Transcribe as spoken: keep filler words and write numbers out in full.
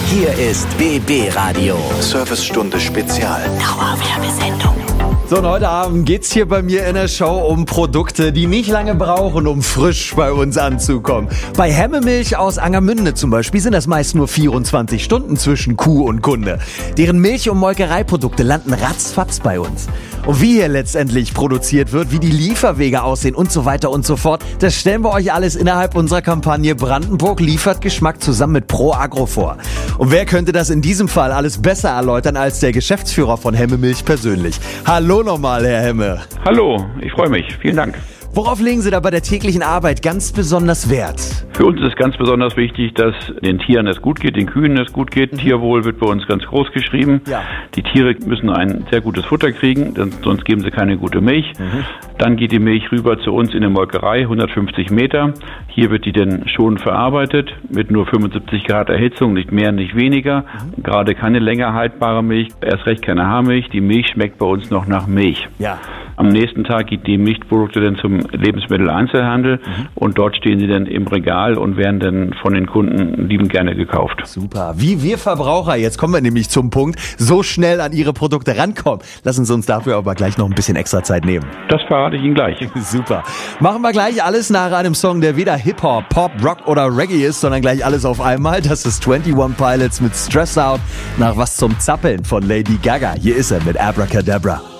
Hier ist B B Radio. Servicestunde Spezial. Dauerwerbesendung. So, und heute Abend geht's hier bei mir in der Show um Produkte, die nicht lange brauchen, um frisch bei uns anzukommen. Bei Hemmemilch aus Angermünde zum Beispiel sind das meist nur vierundzwanzig Stunden zwischen Kuh und Kunde. Deren Milch- und Molkereiprodukte landen ratzfatz bei uns. Und wie hier letztendlich produziert wird, wie die Lieferwege aussehen und so weiter und so fort, das stellen wir euch alles innerhalb unserer Kampagne Brandenburg liefert Geschmack zusammen mit Pro Agro vor. Und wer könnte das in diesem Fall alles besser erläutern als der Geschäftsführer von Hemmemilch persönlich? Hallo nochmal, Herr Hemme. Hallo, ich freue mich. Vielen Dank. Worauf legen Sie da bei der täglichen Arbeit ganz besonders Wert? Für uns ist ganz besonders wichtig, dass den Tieren es gut geht, den Kühen es gut geht. Mhm. Tierwohl wird bei uns ganz groß geschrieben. Ja. Die Tiere müssen ein sehr gutes Futter kriegen, denn sonst geben sie keine gute Milch. Mhm. Dann geht die Milch rüber zu uns in die Molkerei, hundertfünfzig Meter. Hier wird die dann schon verarbeitet mit nur fünfundsiebzig Grad Erhitzung, nicht mehr, nicht weniger. Mhm. Gerade keine länger haltbare Milch, erst recht keine Haarmilch. Die Milch schmeckt bei uns noch nach Milch. Ja. Am nächsten Tag geht die Milchprodukte dann zum Lebensmitteleinzelhandel mhm. und dort stehen sie dann im Regal und werden dann von den Kunden liebend gerne gekauft. Super. Wie wir Verbraucher, jetzt kommen wir nämlich zum Punkt, so schnell an ihre Produkte rankommen. Lassen Sie uns dafür aber gleich noch ein bisschen extra Zeit nehmen. Das verrate ich Ihnen gleich. Super. Machen wir gleich alles nach einem Song, der weder Hip-Hop, Pop, Rock oder Reggae ist, sondern gleich alles auf einmal. Das ist einundzwanzig Pilots mit Stress Out nach Was zum Zappeln von Lady Gaga. Hier ist er mit Abracadabra.